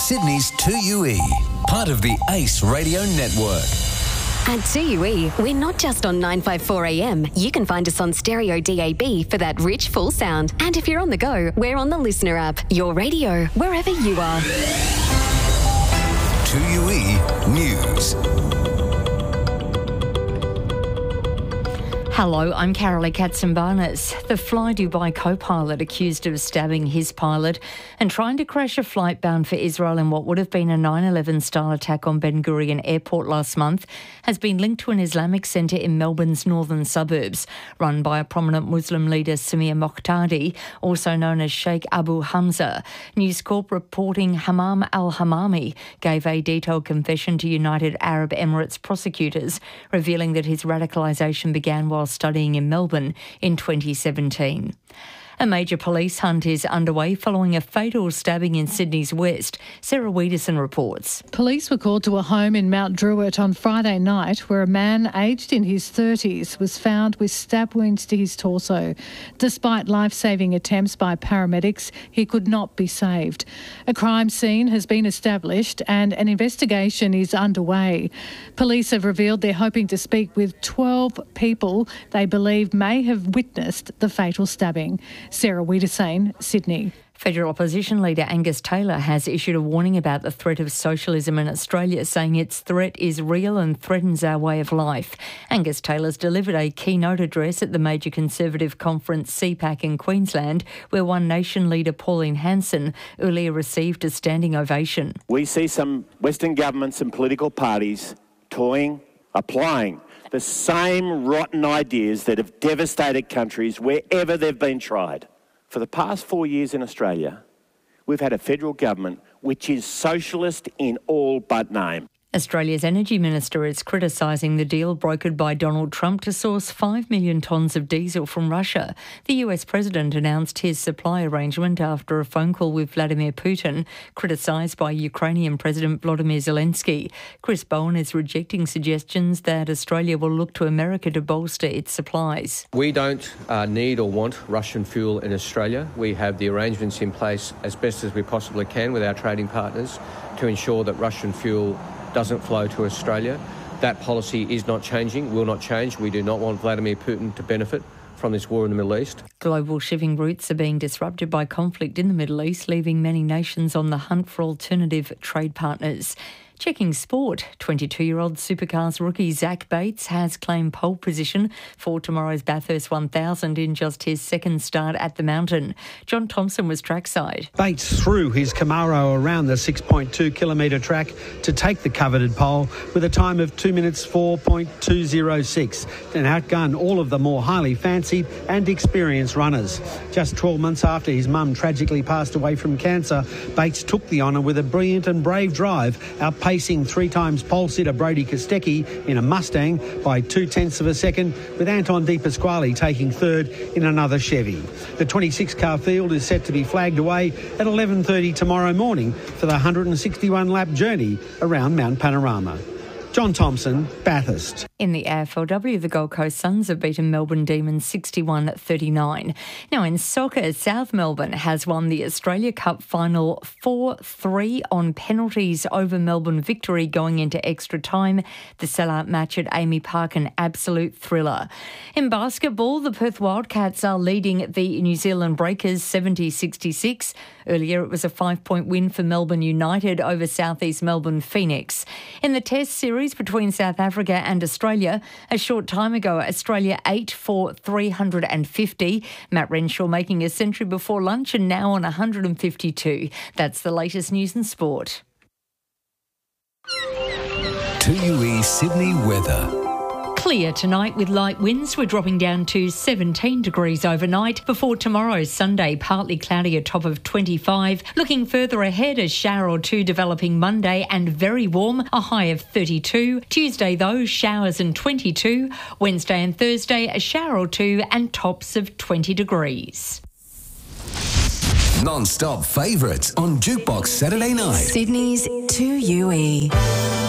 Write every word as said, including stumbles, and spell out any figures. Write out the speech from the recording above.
Sydney's two U E, part of the Ace Radio Network. At two U E, we're not just on nine fifty-four A M. You can find us on stereo D A B for that rich, full sound. And if you're on the go, we're on the Listener app. Your radio, wherever you are. two U E News. Hello, I'm Carolee Katsimbarnas. The Fly Dubai co-pilot accused of stabbing his pilot and trying to crash a flight bound for Israel in what would have been a nine eleven style attack on Ben Gurion Airport last month has been linked to an Islamic centre in Melbourne's northern suburbs, run by a prominent Muslim leader, Samir Mokhtadi, also known as Sheikh Abu Hamza. News Corp reporting Hammam al-Hammami gave a detailed confession to United Arab Emirates prosecutors, revealing that his radicalisation began while studying in Melbourne in twenty seventeen. A major police hunt is underway following a fatal stabbing in Sydney's west. Sarah Wiederson reports. Police were called to a home in Mount Druitt on Friday night where a man aged in his thirties was found with stab wounds to his torso. Despite life-saving attempts by paramedics, he could not be saved. A crime scene has been established and an investigation is underway. Police have revealed they're hoping to speak with twelve people they believe may have witnessed the fatal stabbing. Sarah Wiedersane, Sydney. Federal opposition leader Angus Taylor has issued a warning about the threat of socialism in Australia, saying its threat is real and threatens our way of life. Angus Taylor's delivered a keynote address at the major Conservative conference C PAC in Queensland, where One Nation leader Pauline Hanson earlier received a standing ovation. We see some Western governments and political parties toying, applying the same rotten ideas that have devastated countries wherever they've been tried. For the past four years in Australia, we've had a federal government which is socialist in all but name. Australia's Energy Minister is criticising the deal brokered by Donald Trump to source five million tonnes of diesel from Russia. The U S President announced his supply arrangement after a phone call with Vladimir Putin, criticised by Ukrainian President Volodymyr Zelensky. Chris Bowen is rejecting suggestions that Australia will look to America to bolster its supplies. We don't uh, need or want Russian fuel in Australia. We have the arrangements in place as best as we possibly can with our trading partners to ensure that Russian fuel doesn't flow to Australia. That policy is not changing, will not change. We do not want Vladimir Putin to benefit from this war in the Middle East. Global shipping routes are being disrupted by conflict in the Middle East, leaving many nations on the hunt for alternative trade partners. Checking sport, twenty-two-year-old Supercars rookie Zach Bates has claimed pole position for tomorrow's Bathurst one thousand in just his second start at the mountain. John Thompson was trackside. Bates threw his Camaro around the six point two kilometre track to take the coveted pole with a time of two minutes four point two oh six and outgunned all of the more highly fancied and experienced runners. Just twelve months after his mum tragically passed away from cancer, Bates took the honour with a brilliant and brave drive, outpacing three times pole sitter Brody Kostecki in a Mustang by two-tenths of a second, with Anton De Pasquale taking third in another Chevy. The twenty-six car field is set to be flagged away at eleven thirty tomorrow morning for the one hundred sixty-one lap journey around Mount Panorama. John Thompson, Bathurst. In the A F L W, the Gold Coast Suns have beaten Melbourne Demons sixty-one thirty-nine. Now in soccer, South Melbourne has won the Australia Cup final four three on penalties over Melbourne Victory going into extra time. The sellout match at Amy Park, an absolute thriller. In basketball, the Perth Wildcats are leading the New Zealand Breakers seventy sixty-six. Earlier, it was a five-point win for Melbourne United over South East Melbourne Phoenix. In the Test series between South Africa and Australia, a short time ago, Australia eight for three hundred fifty. Matt Renshaw making a century before lunch and now on one hundred fifty-two. That's the latest news and sport. two U E Sydney weather. Clear tonight with light winds. We're dropping down to seventeen degrees overnight. Before tomorrow, Sunday, partly cloudy, a top of twenty-five. Looking further ahead, a shower or two developing Monday and very warm, a high of thirty-two. Tuesday, though, showers and twenty-two. Wednesday and Thursday, a shower or two and tops of twenty degrees. Non-stop favourites on Jukebox Saturday night. Sydney's two U E.